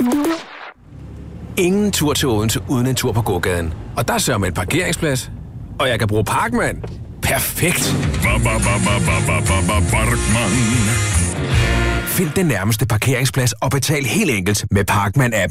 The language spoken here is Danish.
Ingen tur til Odense uden en tur på gågaden. Og der sørger med en parkeringsplads. Og jeg kan bruge Parkman. Perfekt. Parkman. Find den nærmeste parkeringsplads og betal helt enkelt med Parkman-appen.